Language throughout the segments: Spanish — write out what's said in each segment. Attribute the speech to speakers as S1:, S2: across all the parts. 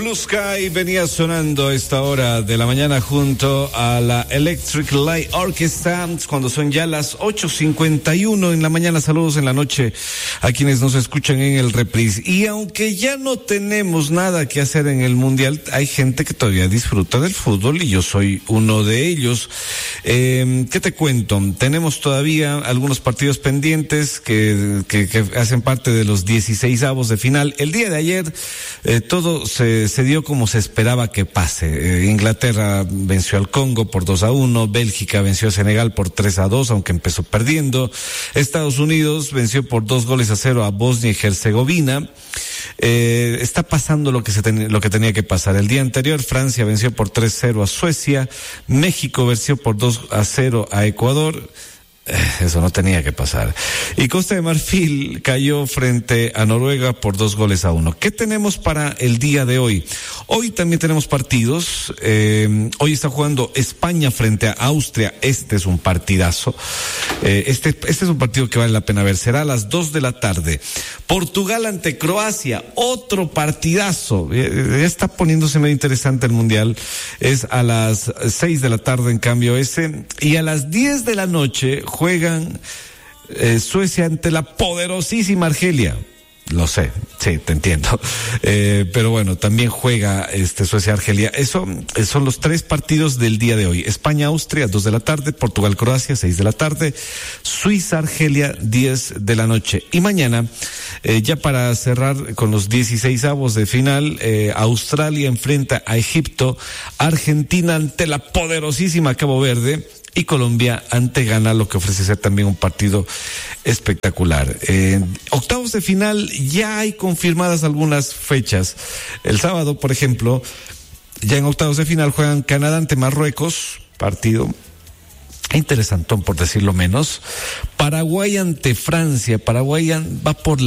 S1: Blue Sky venía sonando a esta hora de la mañana junto a la Electric Light Orchestra, cuando son ya las 8:51 en la mañana. Saludos en la noche a quienes nos escuchan en el reprise. Y aunque ya no tenemos nada que hacer en el Mundial, hay gente que todavía disfruta del fútbol y yo soy uno de ellos. ¿Qué te cuento? Tenemos todavía algunos partidos pendientes que hacen parte de los 16avos de final. El día de ayer todo se dio como se esperaba que pase. Inglaterra venció al Congo por 2-1, Bélgica venció a Senegal por 3-2, aunque empezó perdiendo. Estados Unidos venció por 2-0 a Bosnia y Herzegovina. Está pasando lo que tenía que pasar. El día anterior Francia venció por 3-0 a Suecia, México venció por 2-0 a Ecuador. Eso no tenía que pasar. Y Costa de Marfil cayó frente a Noruega por 2-1. ¿Qué tenemos para el día de hoy? Hoy también tenemos partidos. Hoy está jugando España frente a Austria. Este es un partidazo. Este es un partido que vale la pena ver. Será a las 2 de la tarde. Portugal ante Croacia. Otro partidazo. Ya está poniéndose medio interesante el Mundial. Es a las 6 de la tarde, en cambio, ese. Y a las 10 de la noche juegan Suecia ante la poderosísima Argelia. Lo sé, sí, te entiendo. Pero bueno, también juega Suecia-Argelia. Eso son los tres partidos del día de hoy. España-Austria, 2 de la tarde. Portugal-Croacia, 6 de la tarde. Suiza-Argelia, 10 de la noche. Y mañana, ya para cerrar con los 16avos de final, Australia enfrenta a Egipto. Argentina ante la poderosísima Cabo Verde. Y Colombia ante Ghana, lo que ofrece ser también un partido espectacular. Octavos de final, ya hay confirmadas algunas fechas. El sábado, por ejemplo, ya en octavos de final juegan Canadá ante Marruecos, partido interesantón por decirlo menos. Paraguay ante Francia. Paraguay va por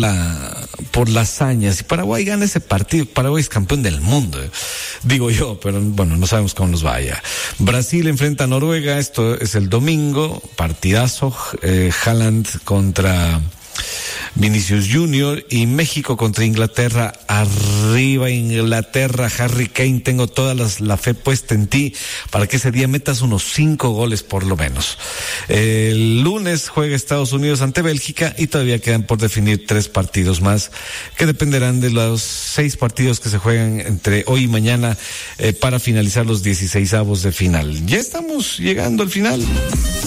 S1: la hazaña. Si Paraguay gana ese partido, Paraguay es campeón del mundo, digo yo, pero bueno, no sabemos cómo nos vaya. Brasil enfrenta a Noruega, esto es el domingo, partidazo. Haaland contra Vinicius Junior. Y México contra Inglaterra. Arriba Inglaterra, Harry Kane, tengo toda la fe puesta en ti para que ese día metas unos 5 goles por lo menos. El lunes juega Estados Unidos ante Bélgica y todavía quedan por definir 3 partidos más que dependerán de los 6 partidos que se juegan entre hoy y mañana para finalizar los 16avos de final. Ya estamos llegando al final.